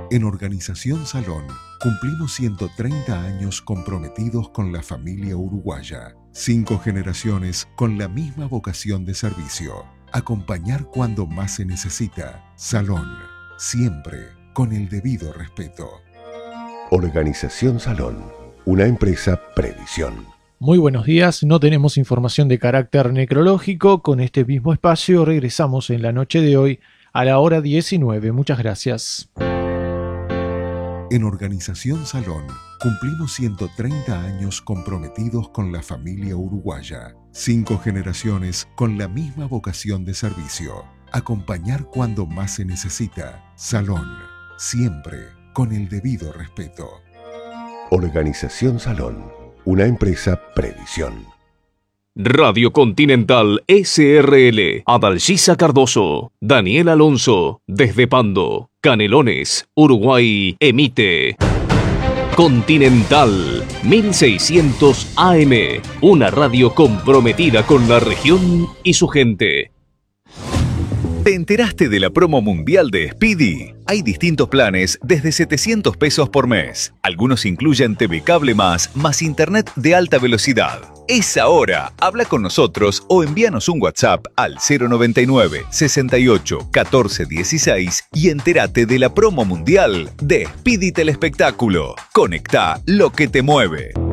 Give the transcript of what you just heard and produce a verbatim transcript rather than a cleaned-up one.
En Organización Salón cumplimos ciento treinta años comprometidos con la familia uruguaya. Cinco generaciones con la misma vocación de servicio. Acompañar cuando más se necesita. Salón, siempre con el debido respeto. Organización Salón, una empresa Previsión. Muy buenos días, no tenemos información de carácter necrológico. Con este mismo espacio regresamos en la noche de hoy a la hora diecinueve. Muchas gracias. En Organización Salón cumplimos ciento treinta años comprometidos con la familia uruguaya. Cinco generaciones con la misma vocación de servicio. Acompañar cuando más se necesita. Salón, siempre con el debido respeto. Organización Salón, una empresa Previsión. Radio Continental S R L, Adalgisa Cardoso, Daniel Alonso, desde Pando, Canelones, Uruguay, emite Continental mil seiscientos A M, una radio comprometida con la región y su gente. ¿Te enteraste de la promo mundial de Speedy? Hay distintos planes desde setecientos pesos por mes. Algunos incluyen T V Cable más, más internet de alta velocidad. Es ahora. Habla con nosotros o envíanos un WhatsApp al cero noventa y nueve, sesenta y ocho, catorce dieciséis y entérate de la promo mundial de Speedy Telespectáculo. Conectá lo que te mueve.